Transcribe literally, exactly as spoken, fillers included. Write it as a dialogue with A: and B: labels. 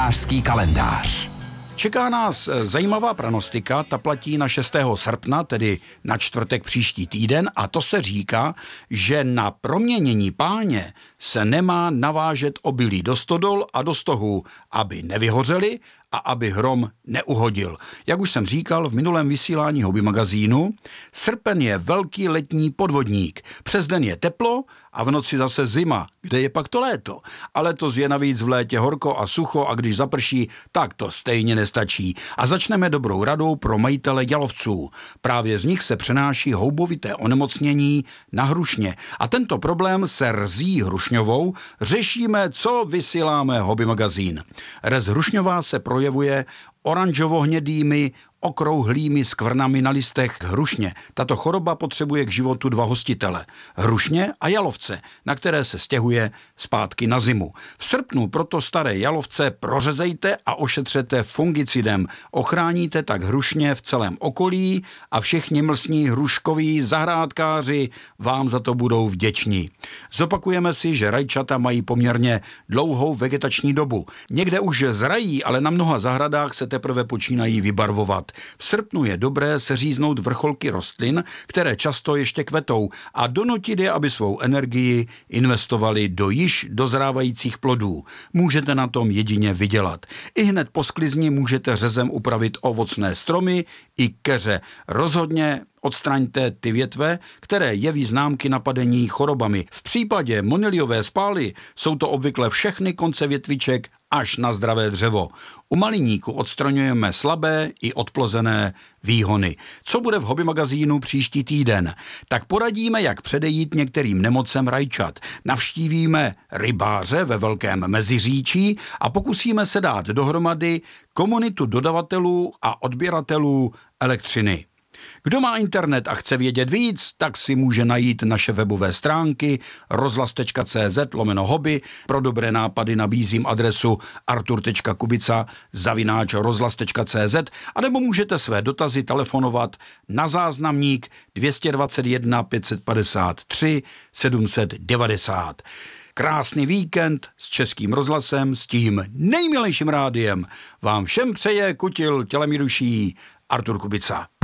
A: Rybářský kalendář.
B: Čeká nás zajímavá pranostika, ta platí na šestého srpna, tedy na čtvrtek příští týden, a to se říká, že na proměnění páně se nemá navážet obilí do stodol a do stohů, aby nevyhořeli a aby hrom neuhodil. Jak už jsem říkal v minulém vysílání Hobby magazínu, srpen je velký letní podvodník. Přes den je teplo a v noci zase zima. Kde je pak to léto? A letos je navíc v létě horko a sucho a když zaprší, tak to stejně nestačí. A začneme dobrou radou pro majitele jalovců. Právě z nich se přenáší houbovité onemocnění na hrušně. A tento problém se rzí hrušňovou řešíme, co vysíláme Hobby magazín. Rez hrušňová se projevuje oranžovo-hnědými, okrouhlými skvrnami na listech hrušně. Tato choroba potřebuje k životu dva hostitele. Hrušně a jalovce, na které se stěhuje zpátky na zimu. V srpnu proto staré jalovce prořezejte a ošetřete fungicidem. Ochráníte tak hrušně v celém okolí a všichni mlsní hruškoví zahrádkáři vám za to budou vděční. Zopakujeme si, že rajčata mají poměrně dlouhou vegetační dobu. Někde už zrají, ale na mnoha zahradách se teprve počínají vybarvovat. V srpnu je dobré seříznout vrcholky rostlin, které často ještě kvetou, a donutit je, aby svou energii investovali do již dozrávajících plodů. Můžete na tom jedině vydělat. I hned po sklizni můžete řezem upravit ovocné stromy i keře. Rozhodně odstraňte ty větve, které jeví známky napadení chorobami. V případě moniliové spály jsou to obvykle všechny konce větviček až na zdravé dřevo. U maliníku odstraňujeme slabé i odplozené výhony. Co bude v Hobby magazínu příští týden? Tak poradíme, jak předejít některým nemocem rajčat. Navštívíme rybáře ve Velkém Meziříčí a pokusíme se dát dohromady komunitu dodavatelů a odběratelů elektřiny. Kdo má internet a chce vědět víc, tak si může najít naše webové stránky rozhlas.cz lomeno hobby. Pro dobré nápady nabízím adresu artur.kubica zavináč rozhlas.cz a nebo můžete své dotazy telefonovat na záznamník dvě stě dvacet jedna pět set padesát tři sedm set devadesát. Krásný víkend s Českým rozhlasem, s tím nejmilejším rádiem vám všem přeje kutil tělem i duší Artur Kubica.